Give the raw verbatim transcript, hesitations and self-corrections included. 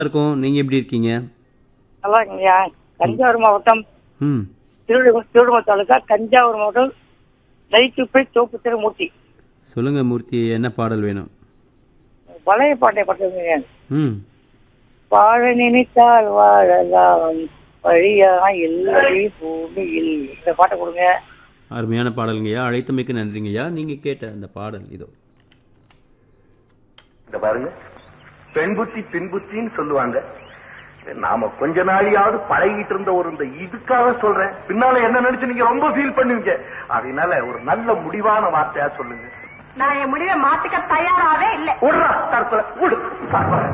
இருக்கும். நீங்க எப்படி இருக்கீங்க? நல்லா இருக்குங்கய்யா. தஞ்சாவூர் மாவட்டம் ம். திருவிழி திருவிழா தாலுகா தஞ்சாவூர் மாவட்டம் லைத்துப்பை தோப்புத்திரு மூர்த்தி. சொல்லுங்க மூர்த்தி, என்ன பாடல் வேணும்? பழைய பாட்டை பட்டுங்க. ம். வாழ நினைத்தால் வாழலாம் வழியா இல்லை பூமியில். இந்த பாட்டை கொடுங்க. அருமையான பாடலுங்கய்யா. அழைத்தமைக்கு நன்றிங்கய்யா. நீங்க கேட்ட அந்த பாடல் இதோ. இந்த பாருங்க, பெண் புத்தி பின் புத்தின்னு சொல்லுவாங்க. நாம கொஞ்ச நாளையாவது பழகிட்டு இருந்த ஒரு இந்த இதுக்காக சொல்றேன். பின்னால என்ன நினைச்சு நீங்க ரொம்ப ஃபீல் பண்ணுவீங்க. அதனால ஒரு நல்ல முடிவான வார்த்தையா சொல்லுங்க. நான் என் முடிவை மாத்திக்க தயாராவே இல்லை.